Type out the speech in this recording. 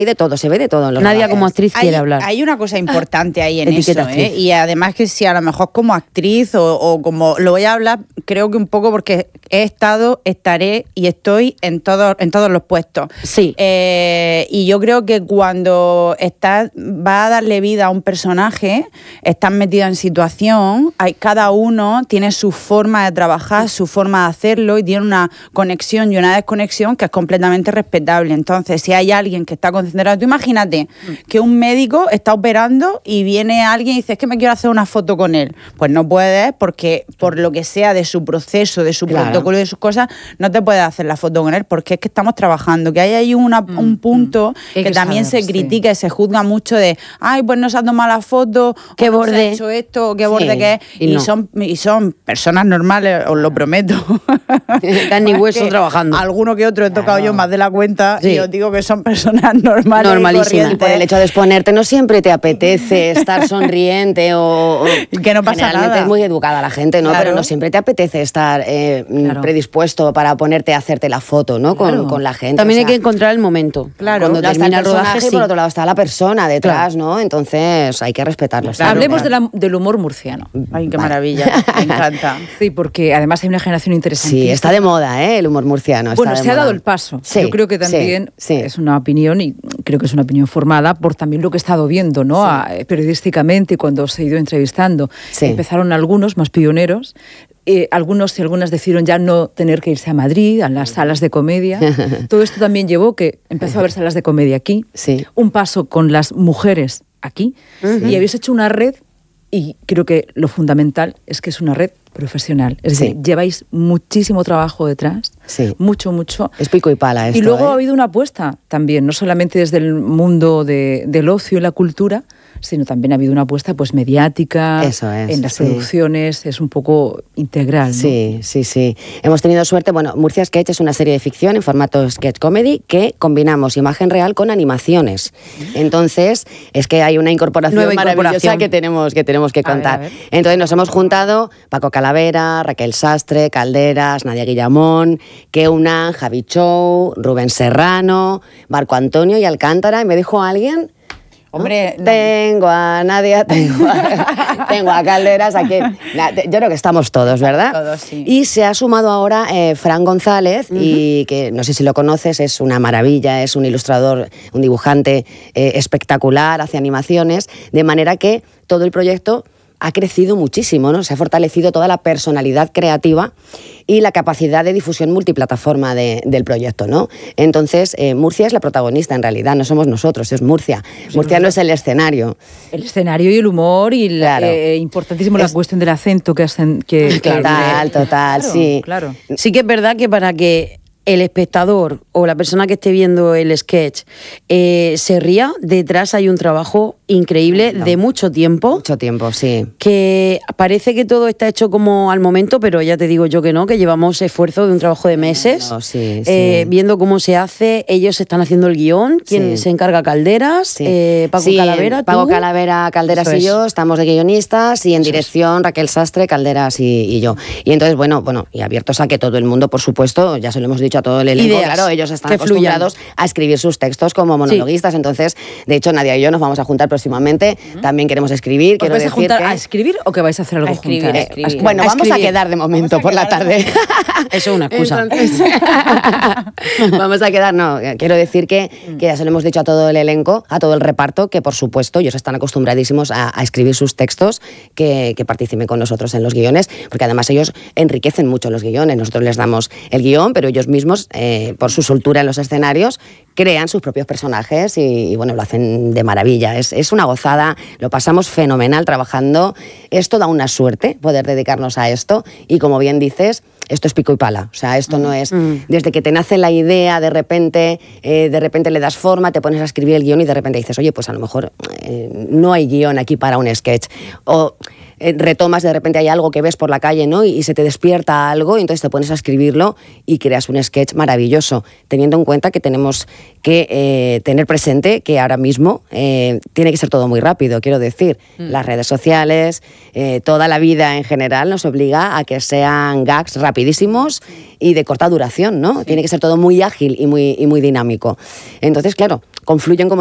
Hay de todo, se ve de todo en los Nadia rodajes. como actriz quiere hablar. Hay una cosa importante ahí en Etiqueta eso, actriz. y además que si a lo mejor como actriz o como lo voy a hablar, creo que un poco porque estaré y estoy en todos los puestos. Sí. Y yo creo que cuando va a darle vida a un personaje, estás metido en situación, cada uno tiene su forma de trabajar, su forma de hacerlo y tiene una conexión y una desconexión que es completamente respetable. Entonces, si hay alguien que está concentrado, tú imagínate que un médico está operando y viene alguien y dice, es que me quiero hacer una foto con él. Pues no puedes, porque por lo que sea de su proceso, de su protocolo, de sus cosas, no te puedes hacer la foto con él porque es que estamos trabajando. Que hay ahí un punto que también se critica y se juzga mucho de, ay, pues no se ha tomado la foto, qué o no borde, se ha hecho esto, qué borde que es. Y son personas normales, os lo prometo. Carne y hueso trabajando. Alguno que otro he tocado yo más de la cuenta y os digo que son personas normales. Normalísimas. Y por el hecho de exponerte no siempre te apetece estar sonriente o que no pasa generalmente nada. Es muy educada la gente, ¿no? Claro. Pero no siempre te apetece estar predispuesto para ponerte a hacerte la foto, ¿no? Con la gente. También hay que encontrar el momento. Claro, cuando está termina el el rodaje, personaje y por otro lado está la persona detrás, ¿no? Entonces hay que respetarlo. Claro. Hablemos del humor murciano. Ay, qué maravilla, me encanta. Sí, porque además hay una generación interesante. Sí, está de moda, el humor murciano. Bueno, se ha dado el paso. Sí, yo creo que también es una opinión, y creo que es una opinión formada por también lo que he estado viendo, ¿no? Periodísticamente, cuando os he ido entrevistando. Empezaron algunos más pioneros. Algunos y algunas decidieron ya no tener que irse a Madrid, a las salas de comedia. Todo esto también llevó que empezó a haber salas de comedia aquí. Un paso con las mujeres aquí. Y habéis hecho una red, y creo que lo fundamental es que es una red profesional. Es decir, lleváis muchísimo trabajo detrás. Mucho. Es pico y pala esto. Y luego ha habido una apuesta también, no solamente desde el mundo del ocio y la cultura, sino también ha habido una apuesta pues mediática, en las producciones, es un poco integral, ¿no? Sí. Hemos tenido suerte. Bueno, Murcia Sketch es una serie de ficción en formato sketch comedy que combinamos imagen real con animaciones. Entonces, es que hay una incorporación maravillosa que tenemos que contar. Entonces nos hemos juntado Paco Calavera, Raquel Sastre, Calderas, Nadia Guillamón, Keuna, Javi Chou, Rubén Serrano, Marco Antonio y Alcántara. Y me dijo alguien... Hombre, tengo a Nadia, tengo a Calderas, aquí. Yo creo que estamos todos, ¿verdad? Todos, sí. Y se ha sumado ahora Fran González, y que no sé si lo conoces, es una maravilla, es un ilustrador, un dibujante espectacular, hace animaciones, de manera que todo el proyecto ha crecido muchísimo, ¿no? Se ha fortalecido toda la personalidad creativa y la capacidad de difusión multiplataforma del proyecto, ¿no? Entonces, Murcia es la protagonista, en realidad, no somos nosotros, es Murcia. Murcia no es el escenario. El escenario y el humor y importantísimo la cuestión del acento Total, sí. Claro. Sí que es verdad que para que el espectador o la persona que esté viendo el sketch se ría, detrás hay un trabajo increíble de mucho tiempo. Mucho tiempo, sí. Que parece que todo está hecho como al momento, pero ya te digo yo que no, que llevamos esfuerzo de un trabajo de meses, viendo cómo se hace. Ellos están haciendo el guión. ¿Quién se encarga? Calderas, Paco Calavera, ¿tú? Paco Calavera, Calderas y yo, estamos de guionistas, y en dirección Raquel Sastre, Calderas y yo. Y entonces, bueno, y abiertos a que todo el mundo, por supuesto, ya se lo hemos dicho a todo el elenco, claro, ellos están acostumbrados a escribir sus textos como monologuistas, entonces, de hecho, Nadia y yo nos vamos a juntar próximamente, también queremos escribir. ¿Os vais a juntar a escribir o que vais a hacer algo juntas? Bueno, vamos a quedar de momento por la tarde. Eso es una excusa. Entonces, vamos a quedar, no, quiero decir que ya se lo hemos dicho a todo el elenco, a todo el reparto, que por supuesto ellos están acostumbradísimos a escribir sus textos, que participen con nosotros en los guiones, porque además ellos enriquecen mucho los guiones. Nosotros les damos el guión, pero ellos mismos, por su soltura en los escenarios, crean sus propios personajes y bueno, lo hacen de maravilla. Es una gozada, lo pasamos fenomenal trabajando. Esto da una suerte, poder dedicarnos a esto, y como bien dices, esto es pico y pala. O sea, esto no es desde que te nace la idea, de repente le das forma, te pones a escribir el guión y de repente dices, oye, pues a lo mejor no hay guión aquí para un sketch. O retomas, de repente hay algo que ves por la calle, ¿no? Y se te despierta algo, y entonces te pones a escribirlo y creas un sketch maravilloso, teniendo en cuenta que tenemos que tener presente que ahora mismo tiene que ser todo muy rápido. Quiero decir, las redes sociales, toda la vida en general nos obliga a que sean gags rapidísimos y de corta duración, ¿no? Tiene que ser todo muy ágil y muy dinámico. Entonces, claro, confluyen como